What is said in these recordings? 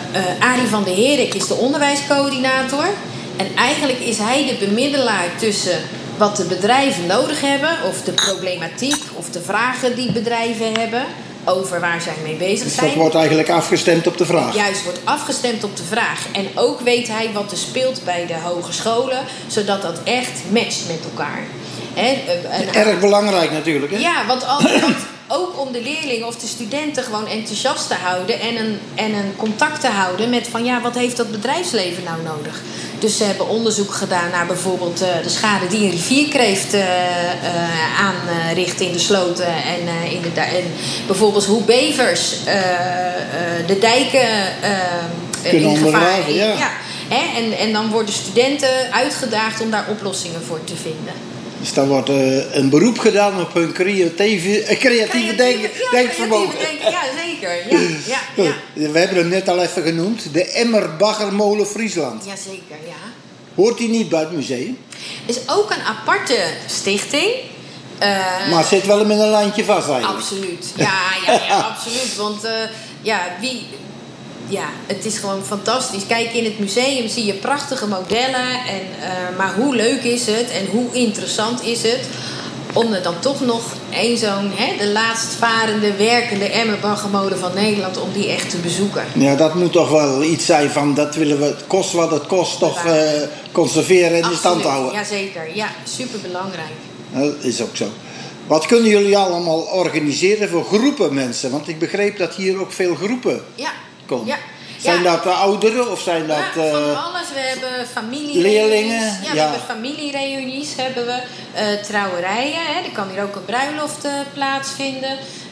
Arie van der Herik is de onderwijscoördinator. En eigenlijk is hij de bemiddelaar tussen wat de bedrijven nodig hebben, of de problematiek of de vragen die bedrijven hebben over waar zij mee bezig zijn. Dus dat wordt eigenlijk afgestemd op de vraag. Juist, wordt afgestemd op de vraag. En ook weet hij wat er speelt bij de hogescholen, zodat dat echt matcht met elkaar. Erg belangrijk natuurlijk, hè? Ja, want ook om de leerlingen of de studenten gewoon enthousiast te houden en een contact te houden met van ja, wat heeft dat bedrijfsleven nou nodig? Dus ze hebben onderzoek gedaan naar bijvoorbeeld de schade die een rivierkreeft aanricht in de sloten en bijvoorbeeld hoe bevers de dijken kunnen in gevaar. Ja. En dan worden studenten uitgedaagd om daar oplossingen voor te vinden. Dus dan wordt een beroep gedaan op hun creatieve denkvermogen. Ja, zeker. Ja. We hebben het net al even genoemd. De Emmer Baggermolen Friesland. Jazeker, ja. Hoort die niet bij het museum? Is ook een aparte stichting. Maar zit wel in een landje vast eigenlijk. Absoluut. Ja, absoluut. Want het is gewoon fantastisch. Kijk, in het museum zie je prachtige modellen. Maar hoe leuk is het en hoe interessant is het om er dan toch nog de laatstvarende werkende Emmer-baggermolen van Nederland, om die echt te bezoeken. Ja, dat moet toch wel iets zijn van, dat willen we, kost wat het kost, toch conserveren en in stand houden. Jazeker, ja, superbelangrijk. Dat is ook zo. Wat kunnen jullie allemaal organiseren voor groepen mensen? Want ik begreep dat hier ook veel groepen komen. Ja. Zijn dat de ouderen of zijn dat van alles. We hebben leerlingen. We hebben familiereunies, hebben we trouwerijen. Er kan hier ook een bruiloft plaatsvinden.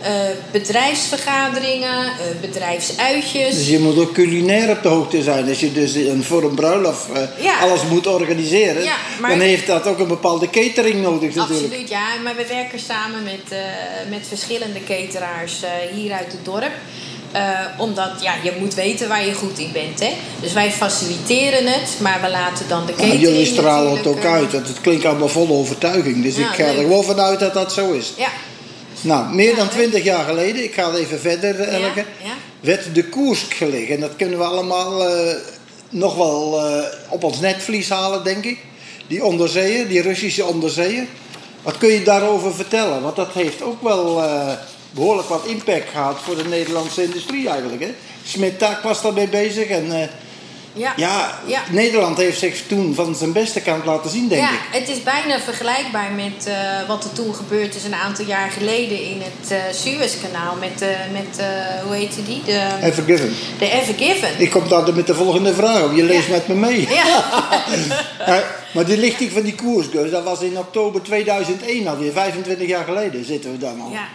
Bedrijfsvergaderingen, bedrijfsuitjes. Dus je moet ook culinair op de hoogte zijn. Als je dus voor een bruiloft alles moet organiseren, dan heeft dat ook een bepaalde catering nodig natuurlijk. Absoluut, ja. Maar we werken samen met verschillende cateraars hier uit het dorp. Omdat je moet weten waar je goed in bent. Hè? Dus wij faciliteren het, maar we laten dan de catering. Jullie stralen het ook uit. Het klinkt allemaal vol overtuiging. Dus ik ga er gewoon vanuit dat dat zo is. Ja. Nou, meer dan 20 jaar geleden, ik ga even verder, Elke, werd de Koersk gelegd. En dat kunnen we allemaal nog wel op ons netvlies halen, denk ik. Die onderzeeër, die Russische onderzeeër. Wat kun je daarover vertellen? Want dat heeft ook wel behoorlijk wat impact gehad voor de Nederlandse industrie eigenlijk. Hè? Smit-Tak was daarmee bezig en Nederland heeft zich toen van zijn beste kant laten zien, denk ik. Ja, het is bijna vergelijkbaar met wat er toen gebeurd is een aantal jaar geleden in het Suezkanaal met hoe heette die? Ever Given. De Ever Given. Ik kom daar met de volgende vraag op. Je leest met me mee. Ja. Maar die lichting van die koers, dat was in oktober 2001 alweer, 25 jaar geleden zitten we dan al. Ja.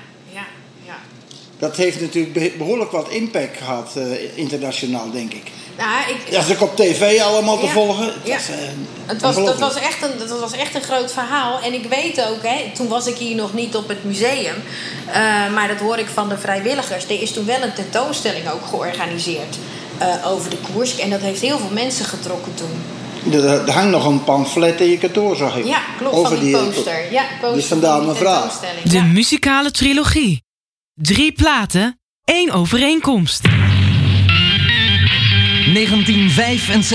Dat heeft natuurlijk behoorlijk wat impact gehad internationaal, denk ik. Dat is ook op tv allemaal te volgen. Dat was echt een groot verhaal. En ik weet ook, toen was ik hier nog niet op het museum. Maar dat hoor ik van de vrijwilligers. Er is toen wel een tentoonstelling ook georganiseerd over de Koersk. En dat heeft heel veel mensen getrokken toen. Er hangt nog een pamflet in je kantoor, zag ik. Ja, klopt, over van die poster. Dus vandaar mijn vraag. De muzikale trilogie. 3 platen, 1 overeenkomst. 1965